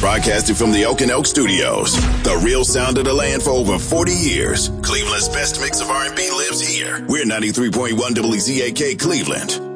Broadcasting from the Oak and Oak Studios, the real sound of the land for over 40 years. Cleveland's best mix of R&B lives here. We're 93.1 WZAK Cleveland.